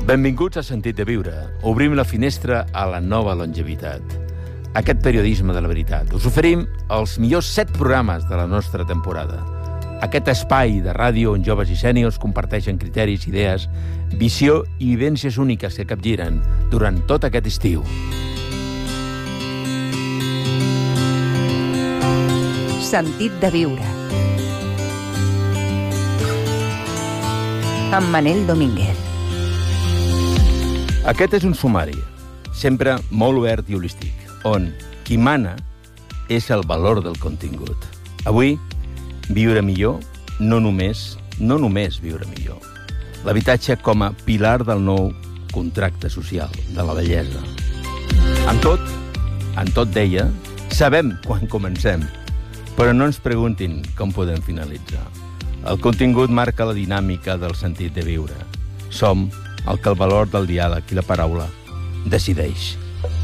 Benvinguts a Sentit de Viure. Obrim la finestra a la nova longevitat. Aquest periodisme de la veritat. Us oferim els millors 7 programes de la nostra temporada. Aquest espai de ràdio on joves i sèniors comparteixen criteris, idees, visió i vivències úniques que capgiren durant tot aquest estiu. Sentit de Viure. Amb Manel Domínguez. Aquest és un sumari, sempre molt obert i holístic, on qui mana és el valor del contingut. Avui, viure millor, no només viure millor. L'habitatge com a pilar del nou contracte social, de la bellesa. En tot deia, sabem quan comencem, però no ens preguntin com podem finalitzar. El contingut marca la dinàmica del sentit de viure. Som el que el valor del diàleg i la paraula decideix.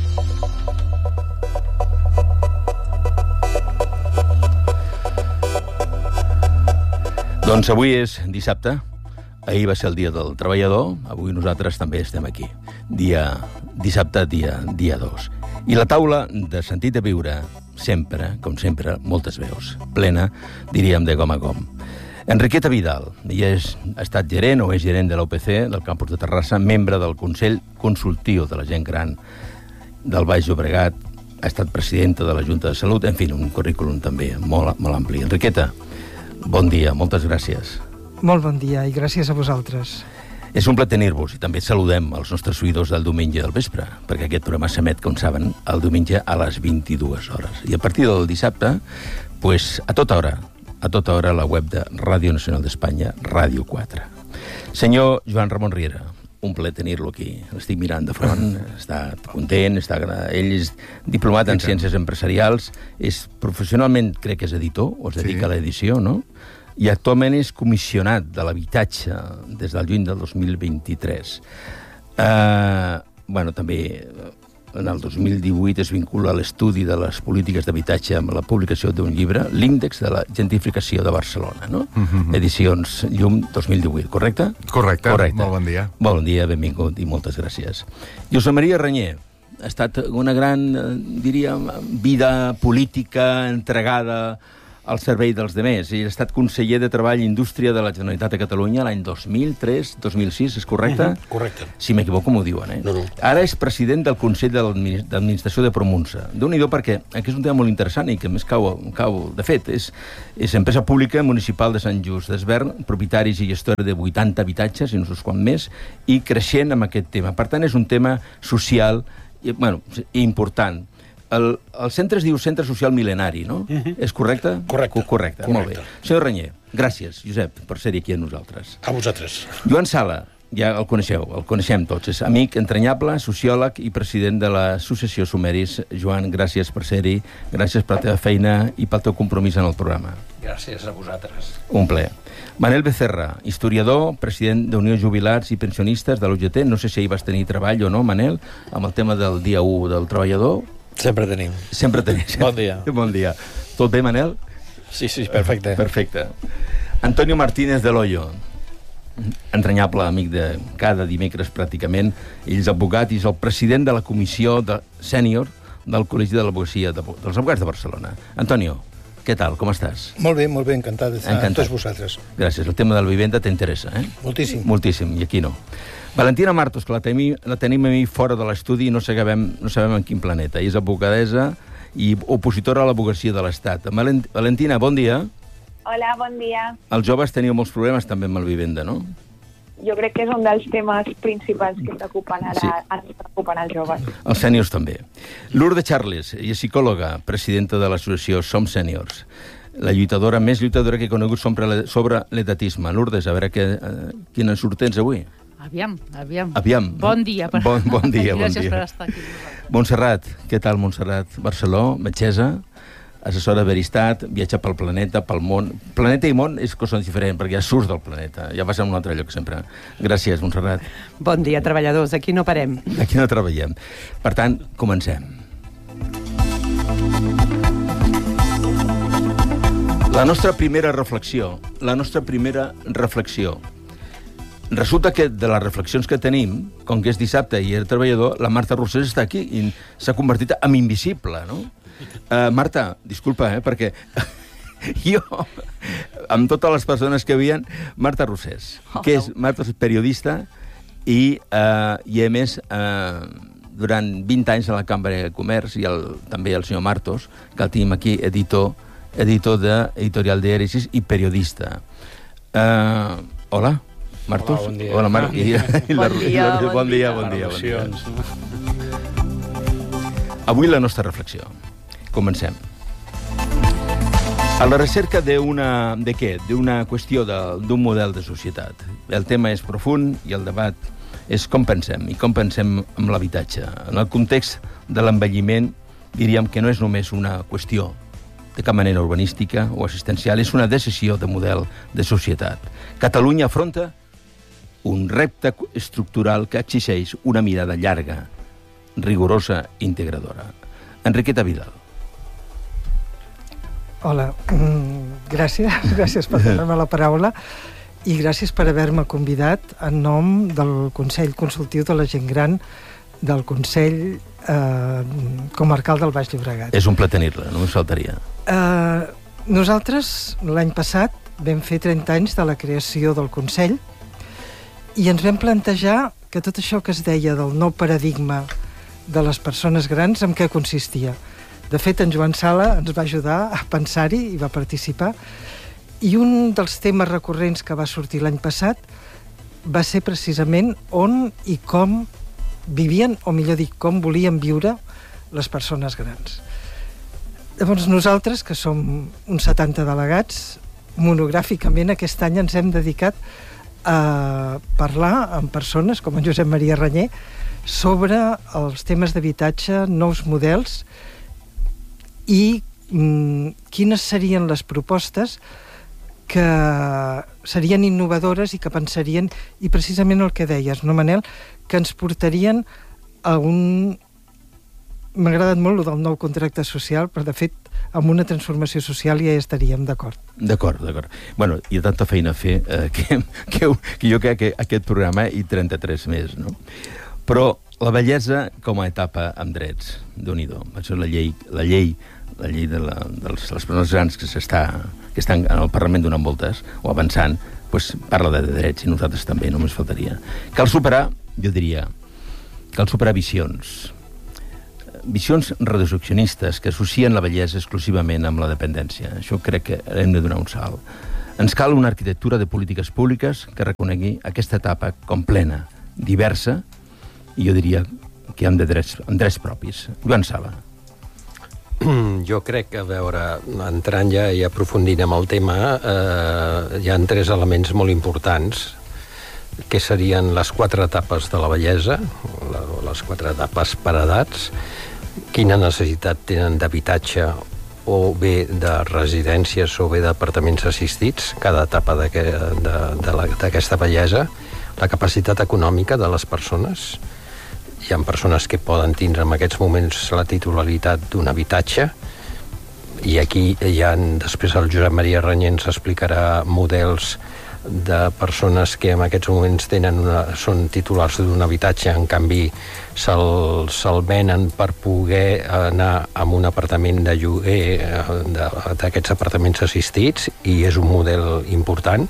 Doncs avui és dissabte, ahir va ser el dia del treballador, avui nosaltres també estem aquí. Dissabte, dia 2. I la taula de sentit de viure, sempre, com sempre, moltes veus, plena, diríem, de gom a gom. Enriqueta Vidal, ella ha estat gerent o és gerent de l'OPC del campus de Terrassa, membre del Consell Consultiu de la Gent Gran del Baix Llobregat, ha estat presidenta de la Junta de Salut, en fi, un currículum també molt ampli. Enriqueta, bon dia, moltes gràcies. Molt bon dia i gràcies a vosaltres. És un plaer tenir-vos i també saludem els nostres oïdors del diumenge del vespre, perquè aquest programa s'emet, com saben, el diumenge a les 22 hores. I a partir del dissabte, pues, a tota hora, la web de Ràdio Nacional d'Espanya, Ràdio 4. Senyor Joan Ramon Riera, un plaer tenir-lo aquí. L'estic mirant de front, està content, ell és diplomat en Ciències Empresarials, professionalment crec que és editor, o es dedica a l'edició, no? I actualment és comissionat de l'habitatge des del juny del 2023. També en el 2018 es vincula a l'estudi de les polítiques d'habitatge amb la publicació d'un llibre, l'Índex de la Gentrificació de Barcelona, no? Edicions Llum 2018, correcte? Correcte. Molt bon dia. Bon dia, benvingut i moltes gràcies. Josep Maria Reñé, ha estat una gran, diríem, vida política entregada al servei dels demés. Ell ha estat conseller de Treball i Indústria de la Generalitat de Catalunya l'any 2003-2006, és correcte? Correcte. Si m'equivoco m'ho diuen, eh? No. Ara és president del Consell d'Administració de Promunsa. Déu-n'hi-do, perquè aquí és un tema molt interessant i que més cau de fet. És empresa pública municipal de Sant Just d'Esvern, propietaris i gestora de 80 habitatges, i no sé quant més, i creixent amb aquest tema. Per tant, és un tema social important. El centre es diu Centre Social Mil·lenari, no? És correcte? Correcte. Molt bé. Senyor Reñé, gràcies, Josep, per ser aquí amb nosaltres. A vosaltres. Joan Sala, ja el coneixeu, el coneixem tots. És amic entranyable, sociòleg i president de l'associació Sumeris. Joan, gràcies per ser-hi, gràcies per la teva feina i pel teu compromís en el programa. Gràcies a vosaltres. Un plaer. Manel Becerra, historiador, president d'Unió Jubilats i Pensionistes de l'UGT. No sé si ahir vas tenir treball o no, Manel, amb el tema del dia 1 del treballador. Sempre tenim. Bon dia. Bon dia. Tot bé, Manel? Sí, perfecte. Perfecte. Antonio Martínez de Loyo, entranyable amic de cada dimecres pràcticament. Ell és advocat i és el president de la comissió sènior del Col·legi de l'Advocacia dels Advocats de Barcelona. Antonio, què tal? Com estàs? Molt bé, encantat d'estar amb tots vosaltres. Gràcies. El tema de la vivenda t'interessa, eh? Moltíssim, i aquí no. Valentina Martos, que la tenim a mi fora de l'estudi i no sabem en quin planeta. Ella és advocadessa i opositora a l'advocacia de l'Estat. Valentina, bon dia. Hola, bon dia. Els joves teniu molts problemes també amb la vivenda, no? Jo crec que és un dels temes principals que preocupen els joves. Els sèniors també. Lourdes Charles, ella és psicòloga, presidenta de l'associació Som Sèniors. La més lluitadora que he conegut sobre l'edatisme. Lourdes, a veure quina surt tens avui. Aviam. Bon dia. Bon dia. Gràcies per estar aquí. Montserrat, què tal, Montserrat? Barceló, metgessa, assessora Veristat, viatja pel planeta, pel món. Planeta i món és cosa diferent, perquè ja surts del planeta, ja vas a un altre lloc sempre. Gràcies, Montserrat. Bon dia, treballadors, aquí no parem. Aquí no treballem. Per tant, comencem. La nostra primera reflexió. resulta que de les reflexions que tenim, com que és dissabte i era treballador, la Marta Rosés està aquí i s'ha convertit en invisible, no? Marta, disculpa, perquè jo, amb totes les persones que havien, Marta Rosés, que és Marta és periodista i a més, durant 20 anys a la Cambra de Comerç, i també el senyor Martos, que el tenim aquí, editor d'Editorial Dièresis i periodista. Hola, Martos. Hola, bon dia. Hola, Marc. Bon dia. Avui la nostra reflexió. Comencem. A la recerca d'una qüestió d'un model de societat. El tema és profund i el debat és com pensem, i com pensem amb l'habitatge. En el context de l'envelliment, diríem que no és només una qüestió de cap manera urbanística o assistencial, és una decisió de model de societat. Catalunya afronta un repte estructural que exigeix una mirada llarga, rigorosa i integradora. Enriqueta Vidal. Hola, gràcies per donar-me la paraula i gràcies per haver-me convidat en nom del Consell Consultiu de la Gent Gran del Consell Comarcal del Baix Llobregat. És un plaer tenir-la, només faltaria. Nosaltres, l'any passat, vam fer 30 anys de la creació del Consell i ens vam plantejar que tot això que es deia del nou paradigma de les persones grans, en què consistia. De fet, en Joan Sala ens va ajudar a pensar-hi i va participar. I un dels temes recurrents que va sortir l'any passat va ser precisament on i com vivien, o millor dit, com volien viure les persones grans. Llavors, nosaltres, que som uns 70 delegats, monogràficament aquest any ens hem dedicat a parlar amb persones com en Josep Maria Ranyer sobre els temes d'habitatge, nous models i quines serien les propostes que serien innovadores i que pensarien, i precisament el que deies, no, Manel, que ens portarien a un... M'ha agradat molt el del nou contracte social, però de fet amb una transformació social ja hi estaríem d'acord. D'acord. Bueno, hi ha tanta feina a fer que jo crec que aquest programa i 33 més, no? Però la bellesa com a etapa amb drets, Déu-n'hi-do. Això és la llei de les persones grans que estan en el Parlament donant voltes o avançant, doncs parla de drets i nosaltres també, només faltaria. Cal superar, jo diria, visions reduccionistes que associen la bellesa exclusivament amb la dependència. Això crec que hem de donar un salt. Ens cal una arquitectura de polítiques públiques que reconegui aquesta etapa com plena, diversa, i jo diria que amb drets propis. Joan Sala. Jo crec que, a veure, entrant ja i aprofundint amb el tema, hi ha 3 elements molt importants, que serien les 4 etapes de la bellesa, les 4 etapes per edats, quina necessitat tenen d'habitatge o bé de residències o bé d'apartaments assistits, cada etapa d'aquesta bellesa, la capacitat econòmica de les persones. Hi ha persones que poden tindre en aquests moments la titularitat d'un habitatge, i aquí després el Josep Maria Ranyer ens explicarà models de persones que en aquests moments són titulars d'un habitatge, en canvi se'l venen per poder anar a un apartament de lloguer d'aquests apartaments assistits, i és un model important.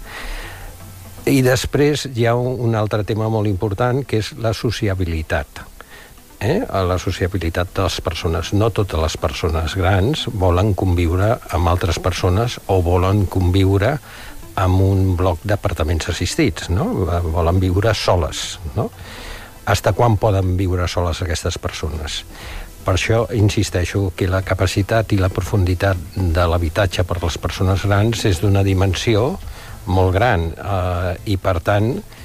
I després hi ha un altre tema molt important, que és la sociabilitat. La sociabilitat de les persones. No totes les persones grans volen conviure amb altres persones o volen conviure amb un bloc d'apartaments assistits, no? Volen viure soles, no? Hasta quan poden viure soles aquestes persones? Per això insisteixo que la capacitat i la profunditat de l'habitatge per les persones grans és d'una dimensió molt gran, i per tant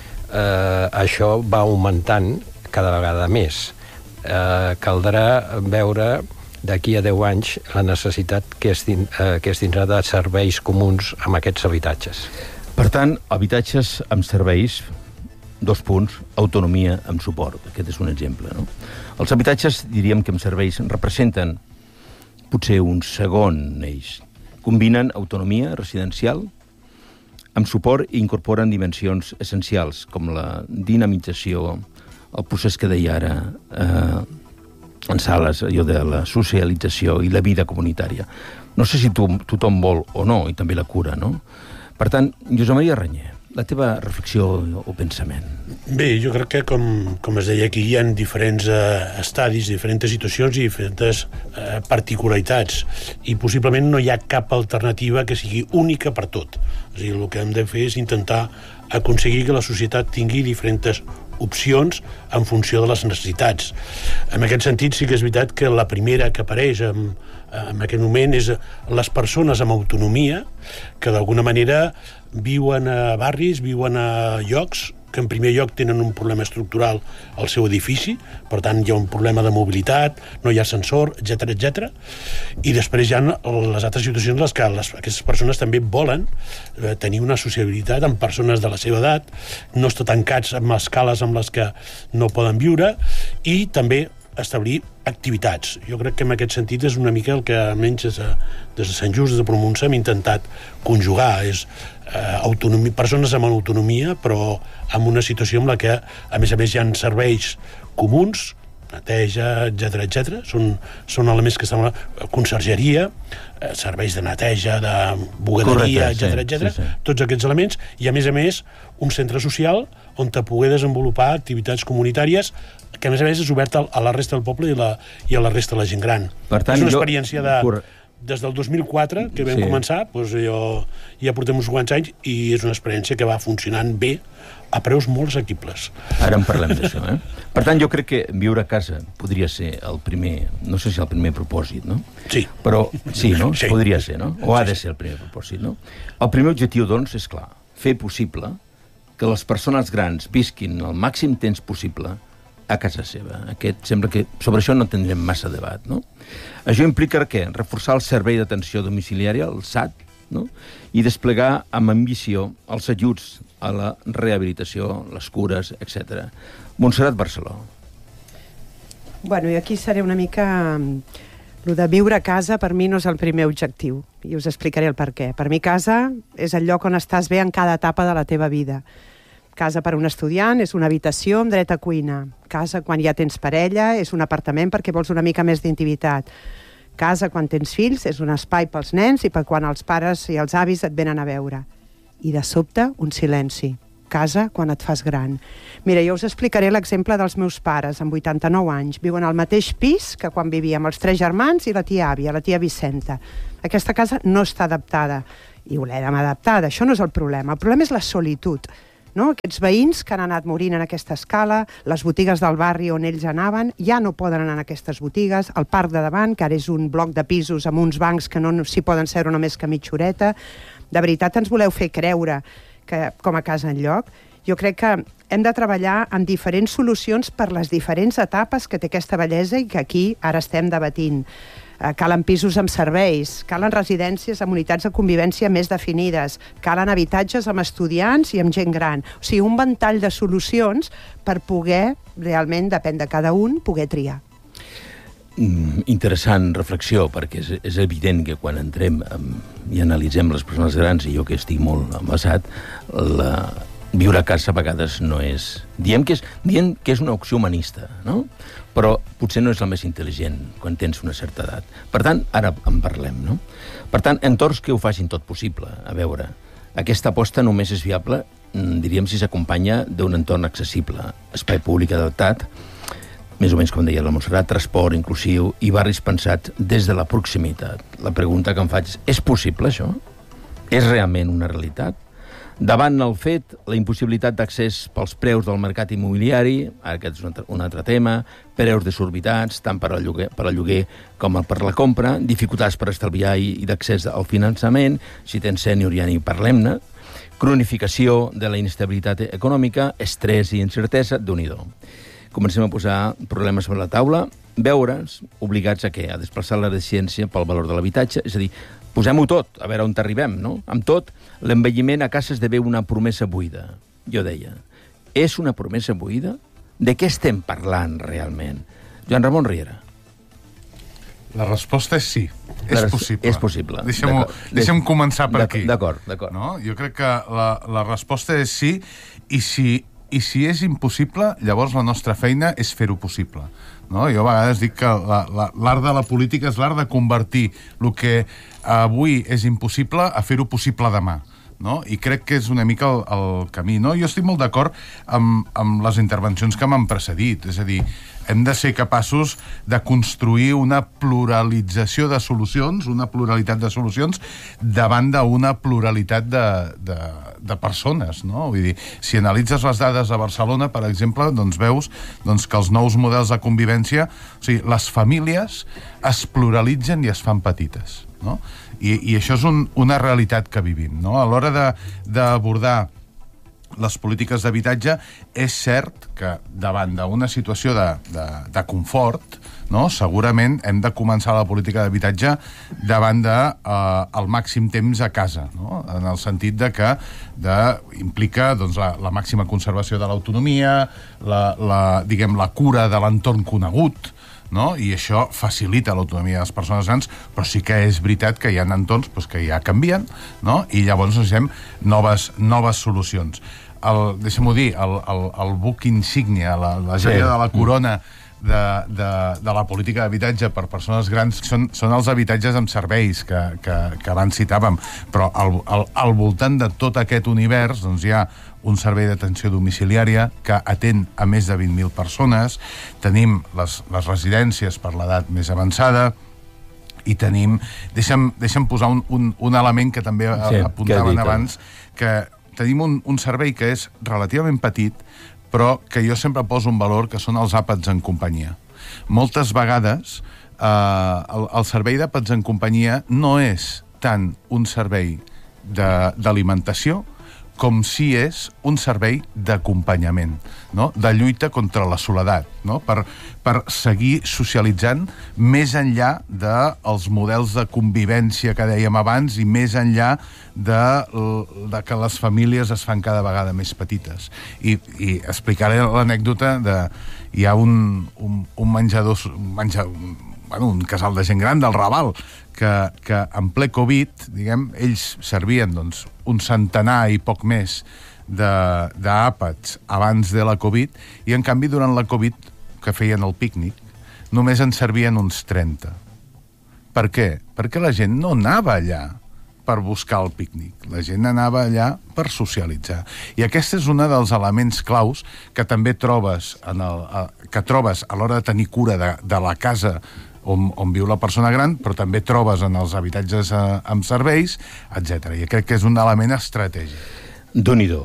això va augmentant cada vegada més. Caldrà veure d'aquí a 10 anys la necessitat que es tindrà de serveis comuns amb aquests habitatges. Per tant, habitatges amb serveis, 2 punts, autonomia amb suport. Aquest és un exemple, no? Els habitatges, diríem que amb serveis, representen potser un segon eix. Combinen autonomia residencial Amb suport incorporen dimensions essencials, com la dinamització, el procés que deia ara en sales, allò de la socialització i la vida comunitària. No sé si tothom vol o no, i també la cura, no? Per tant, Josep Maria Reñé, la teva reflexió o pensament. Bé, jo crec que, com es deia aquí, hi ha diferents estadis, diferents situacions i diferents particularitats. I possiblement no hi ha cap alternativa que sigui única per tot. És a dir, el que hem de fer és intentar aconseguir que la societat tingui diferents opcions en funció de les necessitats. En aquest sentit, sí que és veritat que la primera que apareix en aquest moment és les persones amb autonomia, que d'alguna manera viuen a barris, viuen a llocs que en primer lloc tenen un problema estructural al seu edifici, per tant hi ha un problema de mobilitat, no hi ha ascensor, etc. I després hi ha les altres situacions en les que aquestes persones també volen tenir una sociabilitat amb persones de la seva edat, no estar tancats amb escales amb les que no poden viure, i també establir activitats. Jo crec que en aquest sentit és una mica el que almenys des de Sant Just, des de Promunça, hem intentat conjugar. És persones amb autonomia, però amb una situació en la que, a més, hi ha serveis comuns, neteja, etc. Són elements que estan a la consergeria, serveis de neteja, de bugaderia, etc. Tots aquests elements, i a més, un centre social on te poder desenvolupar activitats comunitàries que a més és oberta a la resta del poble i a la resta de la gent gran. Per tant, és una experiència des del 2004 que vam començar, doncs ja portem uns quants anys, i és una experiència que va funcionant bé a preus molt assequibles. Ara en parlem d'això, eh? Per tant, jo crec que viure a casa podria ser el primer, no sé si el primer propòsit, no? Sí. Però sí, no? Sí. Podria ser, no? O ha de ser el primer propòsit, no? El primer objectiu, doncs, és clar, fer possible que les persones grans visquin el màxim temps possible a casa seva. Sembla que sobre això no tindrem massa debat, no? Això implica què? Reforçar el servei d'atenció domiciliària, el SAT, no? I desplegar amb ambició els ajuts a la rehabilitació, les cures, etc. Montserrat Barceló. Bueno, i aquí seré una mica... Lo de viure a casa per mi no és el primer objectiu, i us explicaré el per què. Per mi casa és el lloc on estàs bé en cada etapa de la teva vida. Casa per a un estudiant és una habitació amb dret a cuina. Casa quan ja tens parella és un apartament perquè vols una mica més d'intimitat. Casa quan tens fills és un espai pels nens i per quan els pares i els avis et venen a veure. I de sobte, un silenci. Casa quan et fas gran. Mira, jo us explicaré l'exemple dels meus pares, amb 89 anys. Viuen al mateix pis que quan vivíem els 3 germans i la tia àvia, la tia Vicenta. Aquesta casa no està adaptada. I volem adaptada, això no és el problema. El problema és la solitud. No? Aquests veïns que han anat morint en aquesta escala, les botigues del barri on ells anaven, ja no poden anar en aquestes botigues, el parc de davant, que ara és un bloc de pisos amb uns bancs que no s'hi poden seure només que mitja horeta. De veritat ens voleu fer creure que com a casa enlloc? Jo crec que hem de treballar en diferents solucions per les diferents etapes que té aquesta bellesa i que aquí ara estem debatint. Calen pisos amb serveis, calen residències amb unitats de convivència més definides, calen habitatges amb estudiants i amb gent gran. O sigui, un ventall de solucions per poder, realment, depèn de cada un, poder triar. Interessant reflexió, perquè és evident que quan entrem i analitzem les persones grans, i jo que estic molt envasat, viure a casa a vegades no és... Diem que és una opció humanista, no? Però potser no és el més intel·ligent quan tens una certa edat. Per tant, ara en parlem, no? Per tant, entorns que ho facin tot possible. A veure, aquesta aposta només és viable, diríem, si s'acompanya d'un entorn accessible, espai públic adaptat, més o menys com deia la Montserrat, transport inclusiu i barris pensats des de la proximitat. La pregunta que em faig és possible, això? És realment una realitat? Davant el fet, la impossibilitat d'accés pels preus del mercat immobiliari, ara aquest és un altre tema, preus desorbitats, tant per al lloguer com per la compra, dificultats per estalviar i d'accés al finançament, si tens sènior ja ni parlem-ne, cronificació de la inestabilitat econòmica, estrès i incertesa, Déu-n'hi-do. Comencem a posar problemes sobre la taula, veure'ns obligats a què? A desplaçar la deficiència pel valor de l'habitatge, és a dir, posem-ho tot, a veure on arribem, no? Amb tot, l'envelliment a casa esdevé una promesa buida. Jo deia, és una promesa buida? De què estem parlant realment? Joan Ramon Riera. La resposta és sí. És possible. És possible. Deixa'm començar per aquí. D'acord. No? Jo crec que la resposta és sí, i si és impossible, llavors la nostra feina és fer-ho possible. No? Jo a vegades dic que l'art de la política és l'art de convertir el que avui és impossible a fer-ho possible demà. No? I crec que és una mica el camí. No? Jo estic molt d'acord amb les intervencions que m'han precedit. És a dir, hem de ser capaços de construir una pluralització de solucions, una pluralitat de solucions davant d'una pluralitat de persones. No? Vull dir, si analitzes les dades a Barcelona, per exemple, doncs veus que els nous models de convivència, o sigui, les famílies es pluralitzen i es fan petites. No? I això és una realitat que vivim. No? A l'hora d'abordar les polítiques d'habitatge, és cert que davant d'una situació de confort, no? Segurament hem de començar la política d'habitatge davant del màxim temps a casa, no? En el sentit de que implica doncs, la màxima conservació de l'autonomia, la cura de l'entorn conegut, no? I això facilita l'autonomia de les persones grans, però sí que és veritat que hi ha entorns que ja canvien, no? I llavors necessitem noves solucions. Deixa'm-ho dir, el buc insígnia, la joia de la corona de la política d'habitatge per persones grans són els habitatges amb serveis que abans citàvem, però al voltant de tot aquest univers doncs hi ha un servei d'atenció domiciliària que atén a més de 20.000 persones, tenim les residències per l'edat més avançada, i tenim... Deixa'm posar un element que també apuntaven abans, que tenim un servei que és relativament petit, però que jo sempre poso en valor, que són els àpats en companyia. Moltes vegades el servei d'àpats en companyia no és tant un servei d'alimentació com si és un servei d'acompanyament, no? De lluita contra la soledat, no? Per seguir socialitzant més enllà dels models de convivència que dèiem abans i més enllà de que les famílies es fan cada vegada més petites. I explicaré l'anècdota de... Hi ha un menjador... un casal de gent gran del Raval que en ple Covid, diguem, ells servien doncs, un centenar i poc més d'àpats abans de la Covid, i en canvi durant la Covid, que feien el pícnic, només en servien uns 30. Per què? Perquè la gent no anava allà per buscar el pícnic. La gent anava allà per socialitzar. I aquest és un dels elements claus que també trobes a l'hora de tenir cura de la casa on viu la persona gran, però també trobes en els habitatges amb serveis, etc. I crec que és un element estratègic. Déu-n'hi-do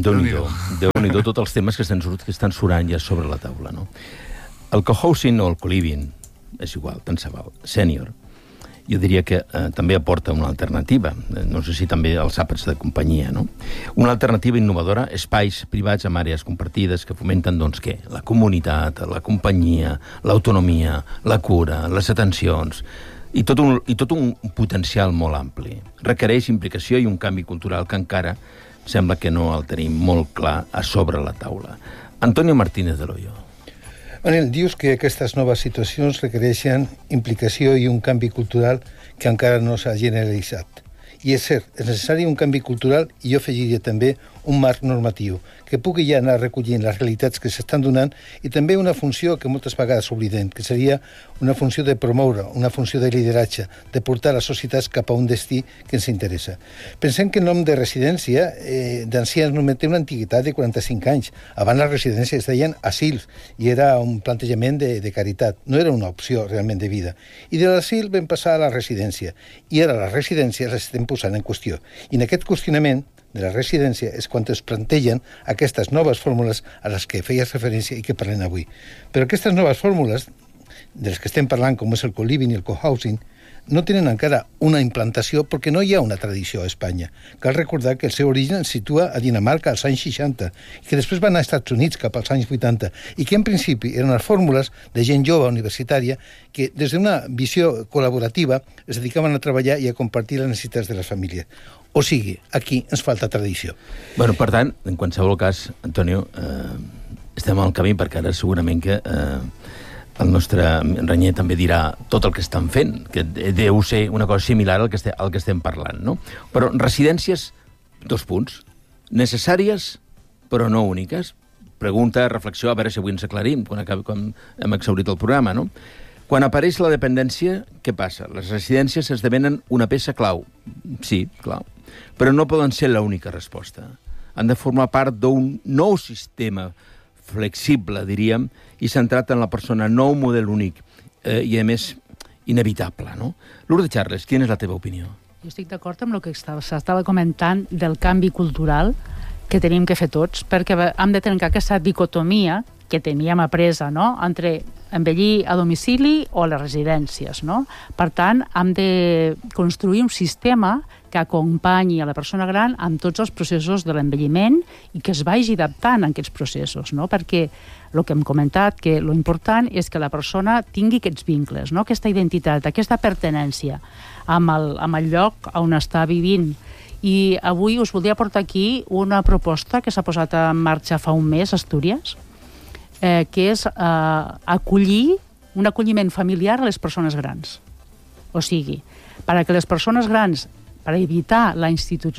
tots els temes que estan surant ja sobre la taula, no? El cohousing o el co-living, és igual, tant se val, sènior, jo diria que també aporta una alternativa, no sé si també els àpats de companyia, no? Una alternativa innovadora, espais privats amb àrees compartides que fomenten, doncs, què? La comunitat, la companyia, l'autonomia, la cura, les atencions, i tot un potencial molt ampli. Requereix implicació i un canvi cultural que encara sembla que no el tenim molt clar a sobre la taula. Antonio Martínez de Loyo. Manel, dius que aquestes noves situacions requereixen implicació i un canvi cultural que encara no s'ha generalitzat. I és cert, és necessari un canvi cultural i jo afegiria també un marc normatiu que pugui ja anar recollint les realitats que s'estan donant i també una funció que moltes vegades oblidem, que seria una funció de promoure, una funció de lideratge, de portar les societats cap a un destí que ens interessa. Pensem que el nom de residència d'ancians només té una antiguitat de 45 anys. Abans les residències es deien asils i era un plantejament de caritat, no era una opció realment de vida. I de l'asil vam passar a la residència i ara les residències les estem posant en qüestió. I en aquest qüestionament de la residència és quan es plantegen aquestes noves fórmules a les que feies referència i que parlem avui. Però aquestes noves fórmules, de les que estem parlant, com és el co-living i el co-housing, no tenen encara una implantació perquè no hi ha una tradició a Espanya. Cal recordar que el seu origen es situa a Dinamarca als anys 60 i que després van anar als Estats Units cap als anys 80 i que en principi eren les fórmules de gent jove universitària que des d'una visió col·laborativa es dedicaven a treballar i a compartir les necessitats de les famílies. O sigui, aquí ens falta tradició. Bueno, per tant, en qualsevol cas, Antonio, estem al camí perquè ara segurament que el nostre Renyer també dirà tot el que estan fent, que deu ser una cosa similar al que estem parlant, no? Però residències, 2 punts, necessàries però no úniques. Pregunta, reflexió, a veure si avui ens aclarim quan hem exhaurit el programa, no? Quan apareix la dependència, què passa? Les residències esdevenen una peça clau. Sí, clar. Però no poden ser l'única resposta. Han de formar part d'un nou sistema flexible, diríem, i centrat en la persona, nou model únic i, a més, inevitable, no? Lourdes Charles, quina és la teva opinió? Jo estic d'acord amb el que s'estava comentant del canvi cultural que tenim que fer tots, perquè hem de trencar aquesta dicotomia que teníem apresa, no?, entre envellir a domicili o a les residències, no? Per tant, hem de construir un sistema que acompanyi a la persona gran amb tots els processos de l'envelliment i que es vagi adaptant a aquests processos, no? Perquè el que hem comentat, que lo important és que la persona tingui aquests vincles, no? Aquesta identitat, aquesta pertinència amb el lloc on està vivint. I avui us voldria portar aquí una proposta que s'ha posat en marxa fa un mes a Astúries, que és acollir un acolliment familiar a les persones grans. O sigui, perquè les persones grans, per evitar la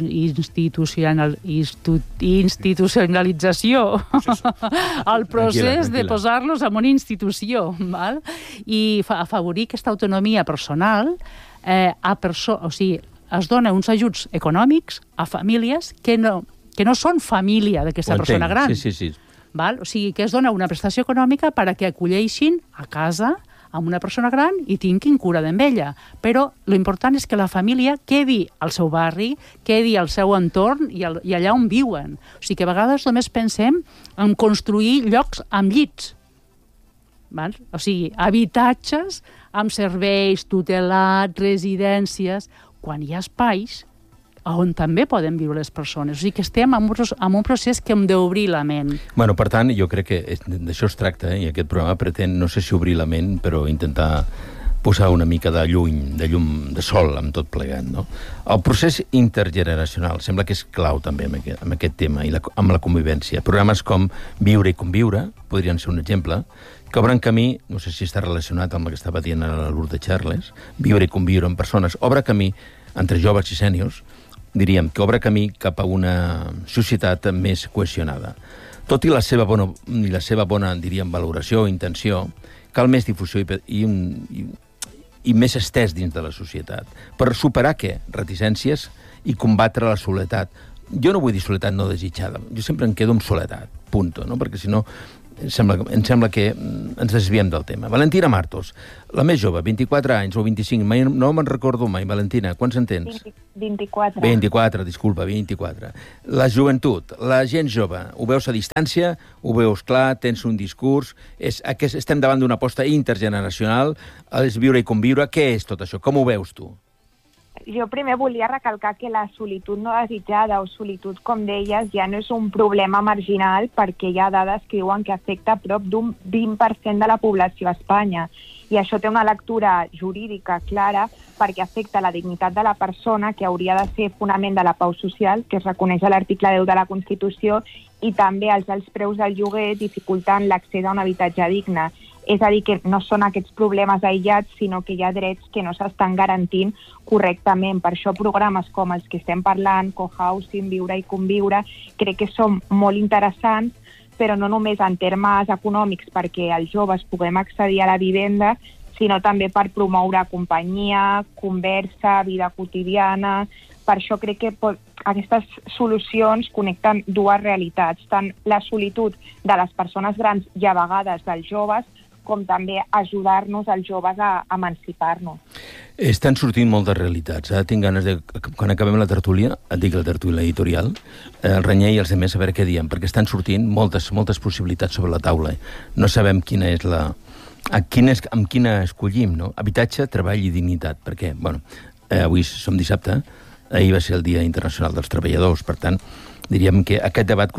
institucionalització, el procés de posar-los en una institució, val? I afavorir aquesta autonomia personal, o sigui, es dona uns ajuts econòmics a famílies que no són família d'aquesta persona gran. Sí. Val? O sigui, que es dona una prestació econòmica perquè acolleixin a casa amb una persona gran i tinguin cura d'ella. Però l'important és que la família quedi al seu barri, quedi al seu entorn i allà on viuen. O sigui, que a vegades només pensem en construir llocs amb llits. Val? O sigui, habitatges amb serveis tutelats, residències, quan hi ha espais on també poden viure les persones. O sigui que estem en un procés que hem d'obrir la ment. Bueno, per tant, jo crec que d'això es tracta, i aquest programa pretén, no sé si obrir la ment, però intentar posar una mica de llum de sol amb tot plegat, no? El procés intergeneracional sembla que és clau també amb aquest tema i amb la convivència. Programes com Viure i Conviure podrien ser un exemple, que obren camí, no sé si està relacionat amb el que estava dient ara la Lourdes Charles, Viure i Conviure amb persones, obre camí entre joves i sèniors, diríem que obre camí cap a una societat més cohesionada. Tot i la seva bona, diríem, valoració o intenció, cal més difusió i més estès dins de la societat. Per superar què? Reticències i combatre la soledat. Jo no vull dir soledat no desitjada, jo sempre em quedo amb soledat, punto, no? Perquè si no em sembla que ens desviem del tema. Valentina Martos, la més jove, 24 anys o 25, no me'n recordo mai. Valentina, quants en tens? 24. 24, disculpa, 24. La joventut, la gent jove, ho veus a distància, ho veus clar, tens un discurs, estem davant d'una aposta intergeneracional, és viure i conviure. Què és tot això? Com ho veus tu? Jo primer volia recalcar que la solitud no desitjada o solitud, com deies, ja no és un problema marginal perquè hi ha dades que diuen que afecta a prop d'un 20% de la població a Espanya. I això té una lectura jurídica clara perquè afecta la dignitat de la persona, que hauria de ser fonament de la pau social, que es reconeix a l'article 10 de la Constitució, i també els alts preus del lloguer dificultant l'accés a un habitatge digne. És a dir, que no són aquests problemes aïllats, sinó que hi ha drets que no s'estan garantint correctament. Per això programes com els que estem parlant, cohousing, Viure i Conviure, crec que són molt interessants, però no només en termes econòmics perquè els joves puguem accedir a la vivenda, sinó també per promoure companyia, conversa, vida quotidiana. Per això crec que aquestes solucions connecten dues realitats, tant la solitud de les persones grans i a vegades dels joves, com també ajudar-nos als joves a emancipar-nos. Estan sortint moltes realitats. Tinc ganes de, quan acabem la tertúlia, et dic la tertúlia editorial, el Renyer i els altres a veure què diem, perquè estan sortint moltes possibilitats sobre la taula. No sabem quina és amb quina escollim, no? Habitatge, treball i dignitat. Perquè, bueno, avui som dissabte, ahir va ser el Dia Internacional dels Treballadors, per tant, diríem que aquest debat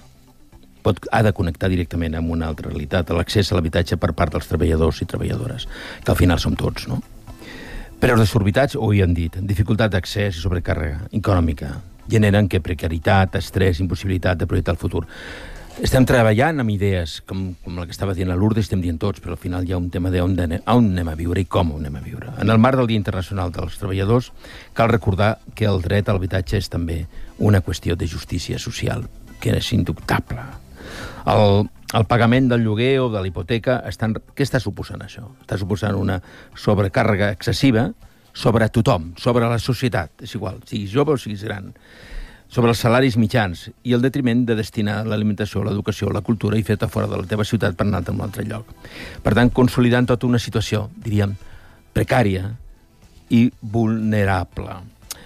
ha de connectar directament amb una altra realitat, l'accés a l'habitatge per part dels treballadors i treballadores, que al final som tots, no? Preus desorbitats, ho hi hem dit, dificultat d'accés i sobrecàrrega econòmica, generen que precarietat, estrès, impossibilitat de projectar el futur. Estem treballant amb idees, com la que estava dient la Lourdes, estem dient tots, però al final hi ha un tema d'on anem a viure i com anem a viure. En el marc del Dia Internacional dels Treballadors, cal recordar que el dret a l'habitatge és també una qüestió de justícia social, que és indubtable. El pagament del lloguer o de la hipoteca, què està suposant això? Està suposant una sobrecàrrega excessiva sobre tothom, sobre la societat, és igual, siguis jove o siguis gran, sobre els salaris mitjans i el detriment de destinar l'alimentació, l'educació, la cultura i fer-te fora de la teva ciutat per anar-te a un altre lloc. Per tant, consolidant tota una situació, diríem, precària i vulnerable.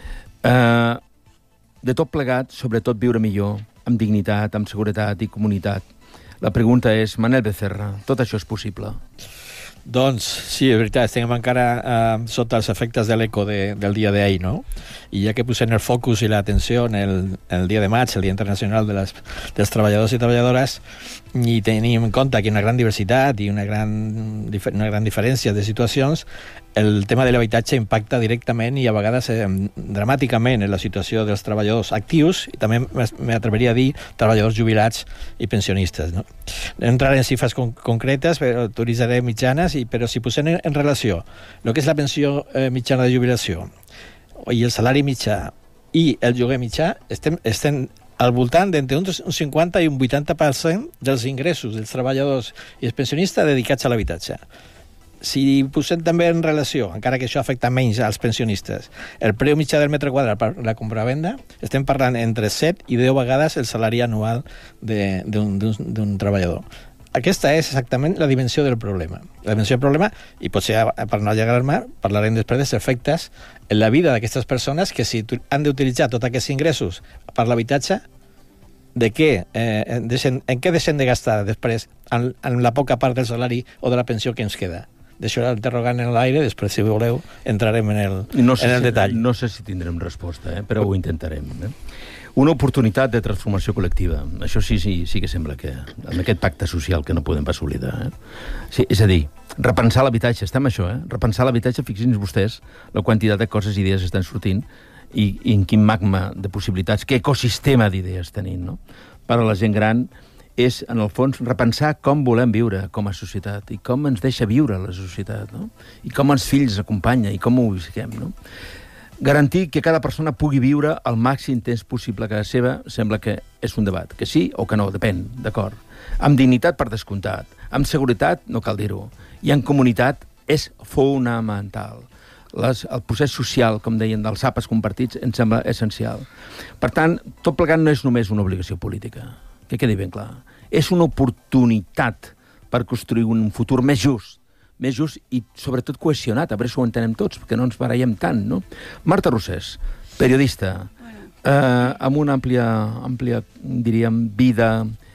De tot plegat, sobretot viure millor, amb dignitat, amb seguretat i comunitat. La pregunta és, Manel Becerra, tot això és possible? Doncs sí, és veritat, estem encara sota els efectes de l'eco del dia d'ahir, no? I ja que posem el focus i l'atenció en el dia de maig, el Dia Internacional dels Treballadors i Treballadores, i tenim en compte que hi ha una gran diversitat i una gran diferència de situacions, el tema de l'habitatge impacta directament i a vegades dramàticament en la situació dels treballadors actius i també m'atreviria a dir treballadors jubilats i pensionistes, no? No entraré en xifres concretes, però utilitzaré mitjanes, però si posem en relació el que és la pensió mitjana de jubilació i el salari mitjà i el lloguer mitjà, estem al voltant d'entre un 50 i un 80% dels ingressos dels treballadors i els pensionistes dedicats a l'habitatge. Si posem també en relació, encara que això afecta menys als pensionistes, el preu mitjà del metre quadrat per la compravenda, estem parlant entre 7 i 10 vegades el salari anual d'un treballador. Aquesta és exactament la dimensió del problema. La dimensió del problema, i potser per no allargar-me, parlarem després dels efectes en la vida d'aquestes persones que si han d'utilitzar tots aquests ingressos per l'habitatge, en què deixen de gastar després en la poca part del salari o de la pensió que ens queda? Deixo l'interrogant en l'aire, després, si voleu, entrarem en el detall. No sé si tindrem resposta, però ho intentarem. Una oportunitat de transformació col·lectiva. Això sí que sembla que amb aquest pacte social que no podem pas oblidar. Sí, és a dir, repensar l'habitatge, estem això, repensar l'habitatge, fixin-vos vostès la quantitat de coses i idees estan sortint i en quin magma de possibilitats, què ecosistema d'idees tenim, no? Per a la gent gran és, en el fons, repensar com volem viure com a societat i com ens deixa viure la societat, no? I com els fills acompanya i com ho visquem, no? Garantir que cada persona pugui viure el màxim temps possible a casa seva sembla que és un debat, que sí o que no, depèn, d'acord. Amb dignitat per descomptat, amb seguretat no cal dir-ho, i en comunitat és fonamental. El procés social, com deien, dels àpats compartits, ens sembla essencial. Per tant, tot plegat no és només una obligació política, que quedi ben clar. És una oportunitat per construir un futur més just i, sobretot, cohesionat. A veure si ho entenem tots, perquè no ens barallem tant, no? Marta Rosés, periodista, amb una àmplia, diríem, vida